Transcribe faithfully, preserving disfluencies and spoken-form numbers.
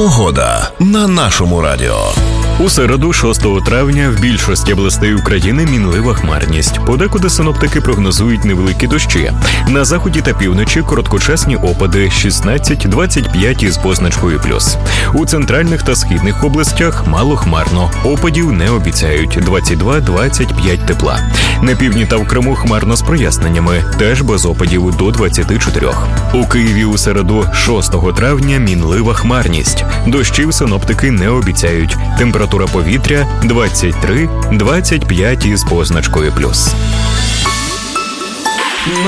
Погода на нашому радіо. У середу, шостого травня, в більшості областей України мінлива хмарність. Подекуди синоптики прогнозують невеликі дощі. На заході та півночі короткочасні опади шістнадцять - двадцять п'ять із позначкою плюс. У центральних та східних областях мало хмарно. Опадів не обіцяють – двадцять два - двадцять п'ять тепла. На півдні та в Криму хмарно з проясненнями, теж без опадів до двадцяти чотирьох. У Києві у середу, шостого травня, мінлива хмарність. Дощів синоптики не обіцяють. Температура повітря двадцять три - двадцять п'ять із позначкою плюс.